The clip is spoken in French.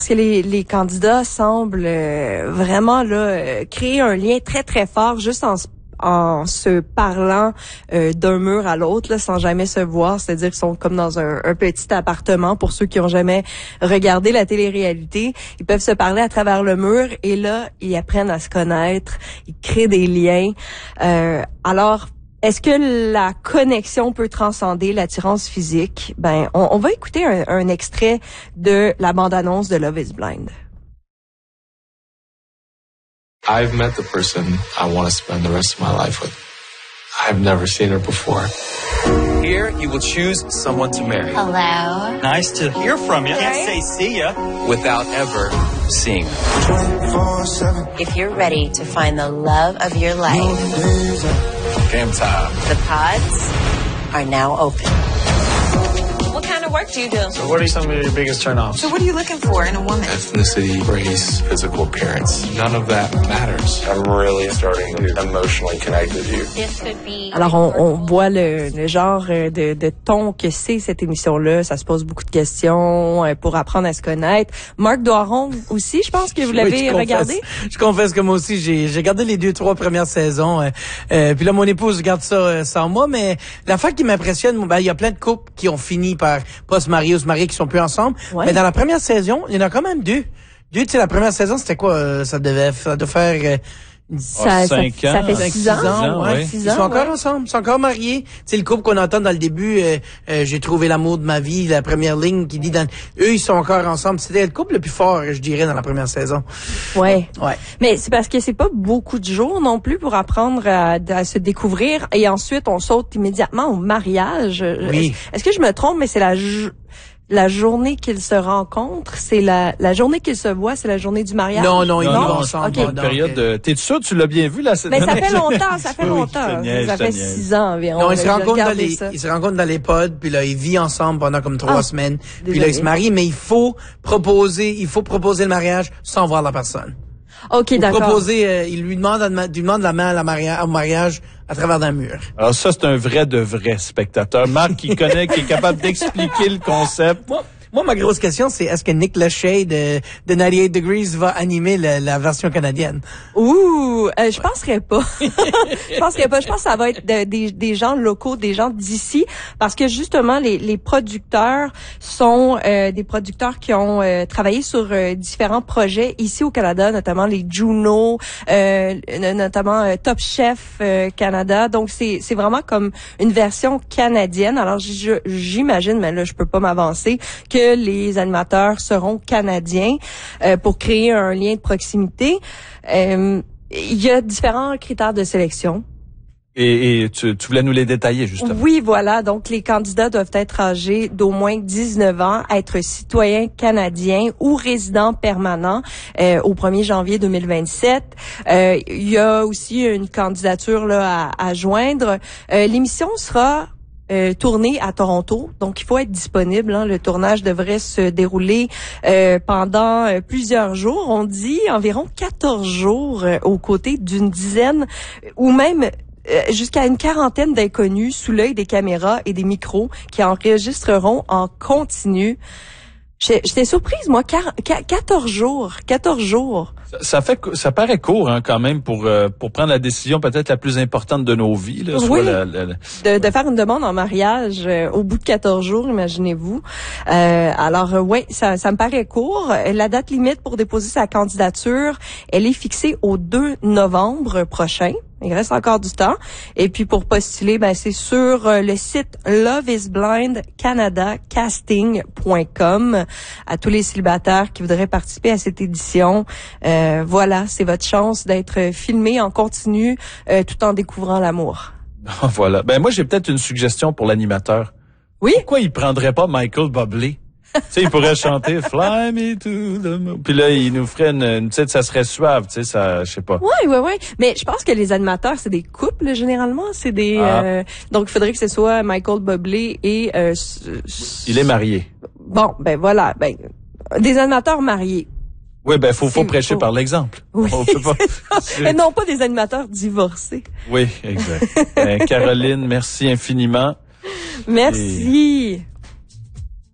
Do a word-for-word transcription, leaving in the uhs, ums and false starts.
Parce que les, les candidats semblent euh, vraiment là euh, créer un lien très très fort juste en en se parlant euh, d'un mur à l'autre là, sans jamais se voir, c'est-à-dire qu'ils sont comme dans un, un petit appartement. Pour ceux qui ont jamais regardé la télé-réalité, ils peuvent se parler à travers le mur et là ils apprennent à se connaître, ils créent des liens. Euh, alors est-ce que la connexion peut transcender l'attirance physique? Ben, on, on va écouter un, un extrait de la bande-annonce de Love is Blind. I've met the person I want to spend the rest of my life with. I've never seen her before. Here, you will choose someone to marry. Hello. Nice to hear from you. Can't say see ya. Without ever seeing her. If you're ready to find the love of your life, Game time. the pods are now open. What kind of work do you do? So what are some of your biggest turnoffs? So what are you looking for in a woman? Ethnicity, race, physical appearance. None of that matters. I'm really starting to emotionally connect with you. This could be. Alors, on, on voit le, le genre de, de ton que c'est cette émission-là. Ça se pose beaucoup de questions euh, pour apprendre à se connaître. Marc Doiron aussi, je pense que vous l'avez Oui, je regardé. confesse, je confesse que moi aussi, j'ai, j'ai regardé les deux, trois premières saisons. Euh, euh, puis là, mon épouse regarde ça euh, sans moi. Mais l'affaire qui m'impressionne, ben, il y a plein de couples qui ont fini par pas se marier ou se marier qui sont plus ensemble. Ouais. Mais dans la première saison, il y en a quand même deux. Deux, tu sais, la première saison, c'était quoi? Euh, ça devait, ça devait faire... Euh, Ça, Ah, ça, cinq ça ans. fait Cinq, six ans. six ans, ouais. six Ils ans, sont encore ouais. ensemble, ils sont encore mariés. C'est le couple qu'on entend dans le début. Euh, euh, j'ai trouvé l'amour de ma vie, la première ligne qui dit dans. Eux, ils sont encore ensemble. C'était le couple le plus fort, je dirais, dans la première saison. Ouais. Ouais. Mais c'est parce que c'est pas beaucoup de jours non plus pour apprendre à, à se découvrir et ensuite on saute immédiatement au mariage. Oui. Est-ce, est-ce que je me trompe, mais c'est la jo- la journée qu'ils se rencontrent, c'est la la journée qu'ils se voient, c'est la journée du mariage? Non, non, ils Non, vivent non, ensemble. ok. donc, Une période de... T'es sûr tu l'as bien vu, là? Mais ça fait longtemps, ça fait Oui, oui, longtemps. je te niaise, ça je te fait niaise. six ans environ. Non, ils se J'ai rencontrent dans regardé les, ça. ils se rencontrent dans les pods, puis là, ils vivent ensemble pendant comme trois Ah, semaines. Puis désolé. là, ils se marient, mais il faut proposer, il faut proposer le mariage sans voir la personne. OK, Ou d'accord. proposer, euh, il lui demande, il lui demande la main à la maria- au mariage à travers un mur. Alors ça, c'est un vrai de vrai spectateur. Marc qui connaît, qui est capable d'expliquer le concept. Moi, moi, ma grosse question, c'est est-ce que Nick Lachey de, de ninety-eight Degrees va animer la, la version canadienne? Ouh, euh, je penserais pas. Je penserais pas. Je pense que ça va être de- des, des gens locaux, des gens d'ici, parce que justement les, les producteurs sont euh, des producteurs qui ont euh, travaillé sur euh, différents projets ici au Canada, notamment les Juno, euh, notamment euh, Top Chef euh, Canada. Donc c'est c'est vraiment comme une version canadienne. Alors je- j'imagine, mais là je peux pas m'avancer, que les animateurs seront canadiens euh, pour créer un lien de proximité. Euh, il y a différents critères de sélection. Et, et tu, tu voulais nous les détailler, justement. Oui, voilà. Donc, les candidats doivent être âgés d'au moins dix-neuf ans, être citoyens canadiens ou résidents permanents euh, au premier janvier deux mille vingt-sept. Euh, il y a aussi une candidature là à, à joindre. Euh, l'émission sera Euh, tournée à Toronto, donc il faut être disponible. Hein. Le tournage devrait se dérouler euh, pendant euh, plusieurs jours. On dit environ quatorze jours euh, aux côtés d'une dizaine ou même euh, jusqu'à une quarantaine d'inconnus sous l'œil des caméras et des micros qui enregistreront en continu. J'ai- J'étais surprise, moi, quar- qua- quatorze jours, quatorze jours. Ça, ça fait, ça paraît court, hein, quand même, pour euh, pour prendre la décision peut-être la plus importante de nos vies, là, soit Oui. la, la- la- De, de faire une demande en mariage euh, au bout de quatorze jours, imaginez-vous. Euh, alors, euh, ouais, ça, ça me paraît court. La date limite pour déposer sa candidature, elle est fixée au deux novembre prochain. Il reste encore du temps. Et puis, pour postuler, ben, c'est sur euh, le site love is blind canada casting point com. À tous les célibataires qui voudraient participer à cette édition, euh, voilà, c'est votre chance d'être filmé en continu euh, tout en découvrant l'amour. Voilà. Ben moi, j'ai peut-être une suggestion pour l'animateur. Oui? Pourquoi il prendrait pas Michael Bublé? Tu sais, il pourrait chanter Fly me to the moon. Puis là, il nous ferait une, une tu sais, ça serait suave, tu sais, ça, je sais pas. Oui, oui, oui. Mais je pense que les animateurs, c'est des couples, généralement. C'est des, Ah. euh, donc, il faudrait que ce soit Michael Bublé et, euh, s- s- Il est marié. Bon, ben voilà, ben, des animateurs mariés. Oui, ben faut faut C'est prêcher faux. par l'exemple. Oui. On peut pas. Et non pas des animateurs divorcés. Oui, exact. Ben, Caroline, merci infiniment. Merci.